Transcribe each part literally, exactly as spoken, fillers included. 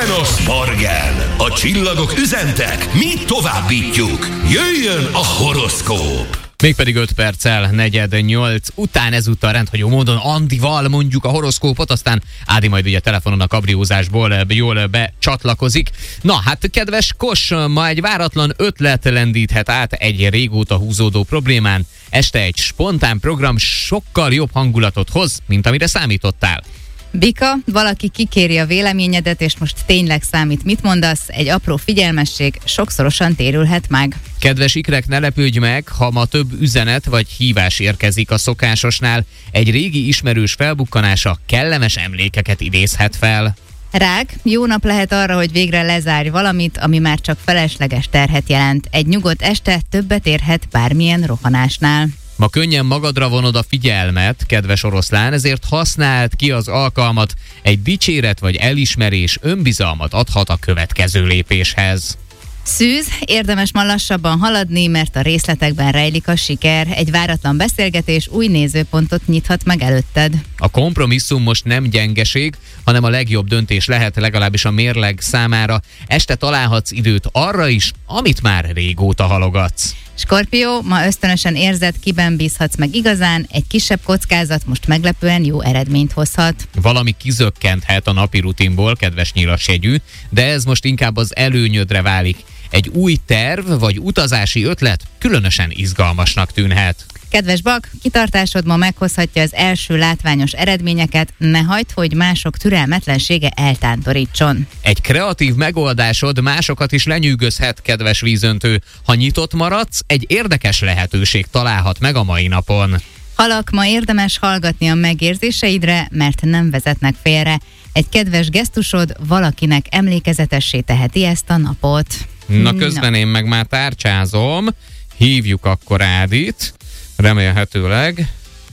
Buenos Morgen! A csillagok üzentek, mi továbbítjuk. Jöjjön a horoszkóp! Mégpedig öt perccel negyed nyolc után ezúttal rendhagyó módon Andival mondjuk a horoszkópot, aztán Ádi majd ugye telefonon a kabriózásból jól becsatlakozik. Na hát kedves Kos, ma egy váratlan ötlet lendíthet át egy régóta húzódó problémán. Este egy spontán program sokkal jobb hangulatot hoz, mint amire számítottál. Bika, valaki kikéri a véleményedet, és most tényleg számít, mit mondasz, egy apró figyelmesség sokszorosan térülhet meg. Kedves ikrek, ne lepődj meg, ha ma több üzenet vagy hívás érkezik a szokásosnál. Egy régi ismerős felbukkanása kellemes emlékeket idézhet fel. Rák, jó nap lehet arra, hogy végre lezárj valamit, ami már csak felesleges terhet jelent. Egy nyugodt este többet érhet bármilyen rohanásnál. Ma könnyen magadra vonod a figyelmet, kedves oroszlán, ezért használd ki az alkalmat. Egy dicséret vagy elismerés önbizalmat adhat a következő lépéshez. Szűz, érdemes ma lassabban haladni, mert a részletekben rejlik a siker. Egy váratlan beszélgetés új nézőpontot nyithat meg előtted. A kompromisszum most nem gyengeség, hanem a legjobb döntés lehet, legalábbis a mérleg számára. Este találhatsz időt arra is, amit már régóta halogatsz. Skorpió, ma ösztönösen érzed, kiben bízhatsz meg igazán, egy kisebb kockázat most meglepően jó eredményt hozhat. Valami kizökkenthet a napi rutinból, kedves nyilasjegyű, de ez most inkább az előnyödre válik. Egy új terv vagy utazási ötlet különösen izgalmasnak tűnhet. Kedves Bak, kitartásod ma meghozhatja az első látványos eredményeket, ne hagyd, hogy mások türelmetlensége eltántorítson. Egy kreatív megoldásod másokat is lenyűgözhet, kedves vízöntő. Ha nyitott maradsz, egy érdekes lehetőség találhat meg a mai napon. Halak, ma érdemes hallgatni a megérzéseidre, mert nem vezetnek félre. Egy kedves gesztusod valakinek emlékezetessé teheti ezt a napot. Na közben no. Én meg már tárcsázom, hívjuk akkor Ádit. Remélhetőleg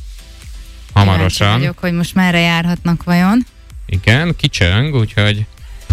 hamarosan. Kíváncsi vagyok, hogy most merre járhatnak vajon. Igen, kicsöng, úgyhogy...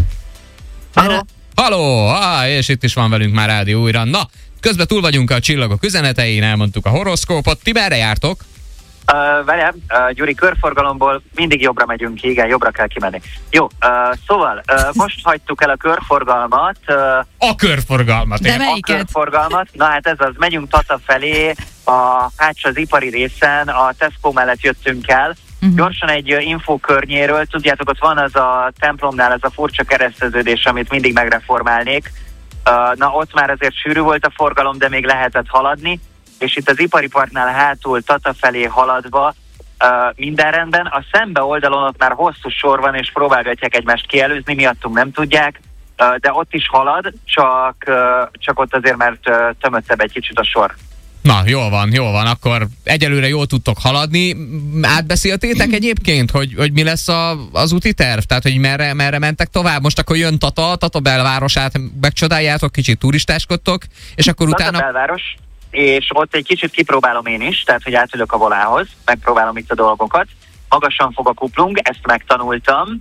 Halló! Halló! Ah, és itt is van velünk már Ádi újra. Na, közben túl vagyunk a csillagok üzenetein, elmondtuk a horoszkópot. Ti merre jártok? Uh, Velem, uh, Gyuri, körforgalomból mindig jobbra megyünk ki, igen, jobbra kell kimenni. Jó, uh, szóval uh, most hagytuk el a körforgalmat. Uh, a körforgalmat, De én. melyiket? A körforgalmat, na hát ez az, megyünk Tata felé, a hátsó az ipari részen, a Tesco mellett jöttünk el. Uh-huh. Gyorsan egy uh, infókörnyéről, tudjátok, ott van az a templomnál ez a furcsa kereszteződés, amit mindig megreformálnék. Uh, na ott már azért sűrű volt a forgalom, de még lehetett haladni. És itt az ipari parknál hátul Tata felé haladva uh, minden rendben. A szembe oldalon ott már hosszú sor van, és próbálgatják egymást kielőzni, miattunk nem tudják, uh, de ott is halad, csak, uh, csak ott azért mert uh, tömöttebb egy kicsit a sor. Na, jól van, jól van, akkor egyelőre jól tudtok haladni. Átbeszéltétek egyébként, hogy, hogy mi lesz a, az úti terv? Tehát, hogy merre, merre mentek tovább? Most akkor jön Tata, Tata belvárosát megcsodáljátok, kicsit turistáskodtok, és akkor Tata utána... belváros. És ott egy kicsit kipróbálom én is, tehát hogy átülök a volához, megpróbálom itt a dolgokat. Magasan fog a kuplung, ezt megtanultam,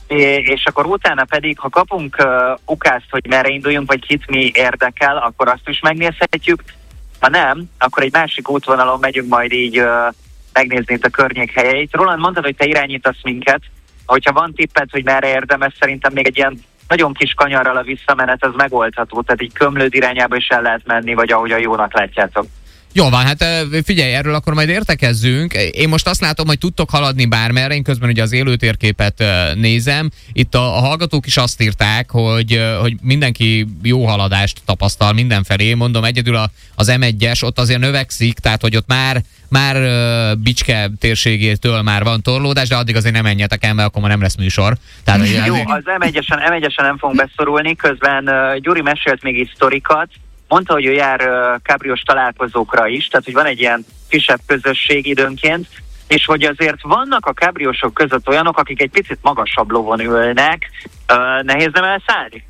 és akkor utána pedig, ha kapunk uh, ukázt, hogy merre induljunk, vagy kit mi érdekel, akkor azt is megnézhetjük. Ha nem, akkor egy másik útvonalon megyünk majd így uh, megnézni itt a környék helyeit. Roland, mondtad, hogy te irányítasz minket, hogyha van tipped, hogy merre érdemes, szerintem még egy ilyen nagyon kis kanyarral a visszamenet az megoldható, tehát így Kömlőd irányába is el lehet menni, vagy ahogy a jónak látjátok. Jó van, hát figyelj, erről akkor majd értekezzünk. Én most azt látom, hogy tudtok haladni bármerre, én közben ugye az élőtérképet nézem. Itt a, a hallgatók is azt írták, hogy, hogy mindenki jó haladást tapasztal mindenfelé. Mondom, egyedül a, az em egyes ott azért növekszik, tehát hogy ott már, már Bicske térségétől már van torlódás, de addig azért nem menjetek el, mert akkor már nem lesz műsor. Tehát, jó, az em egyesen, em egyesen nem fogunk beszorulni, közben uh, Gyuri mesélt még így sztorikat. Mondta, hogy ő jár uh, kábriós találkozókra is, tehát hogy van egy ilyen kisebb közösség időnként, és hogy azért vannak a kábriósok között olyanok, akik egy picit magasabb lovon ülnek. Uh, nehéz nem elszállni?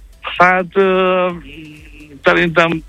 Hát uh, szerintem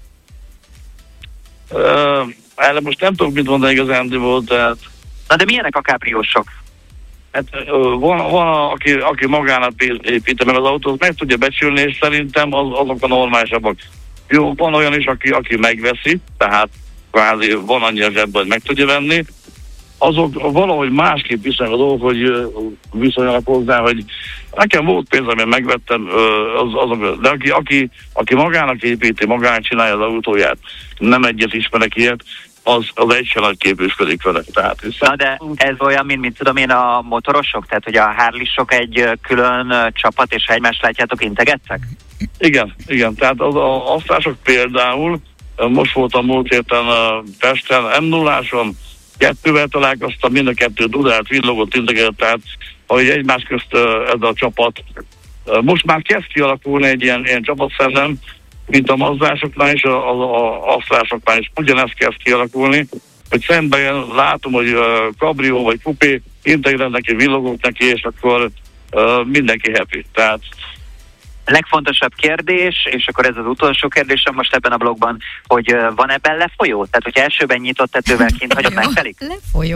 uh, erre most nem tudok mit mondani igazándiból, tehát... Na de milyenek a kábriósok? Hát uh, van, van aki, aki magának építi meg az autót, meg tudja becsülni, és szerintem az, azok a normálisabbak. Jó, van olyan is, aki, aki megveszi, tehát kvázi van annyi a zsebben, hogy meg tudja venni. azok valahogy másképp viszonylag a dolgok, hogy viszonylag hozzá, hogy nekem volt pénzem, én megvettem, az, azok, de aki, aki, aki magának építi, magának csinálja az autóját, nem egyet ismerek ilyet, az, az egy sem nagy képősködik vele. Tehát, hiszen... Na de ez olyan, mint, mint tudom én a motorosok? Tehát, hogy a Harley-sok egy külön csapat, és ha egymást látjátok, integettek? Igen, igen. Tehát az a asztások például, most voltam múlt héten Pesten, em nulláson, kettővel találkoztam, mind a kettő dudált, villogott, integetett, tehát ahogy egymás közt ez a csapat. Most már kezd kialakulni egy ilyen, ilyen csapatszellem, mint a mazdásoknál és a, a, a asztásoknál is. Ugyanezt kezd kialakulni, hogy szemben látom, hogy kabrió vagy kupé, integrálnak neki, villogok neki, és akkor uh, mindenki happy. Tehát legfontosabb kérdés, és akkor ez az utolsó kérdésem most ebben a blogban, hogy van ebben lefolyó? Tehát, hogyha elsőben nyitott tetővel kint hagyott, megtelik? Lefolyó.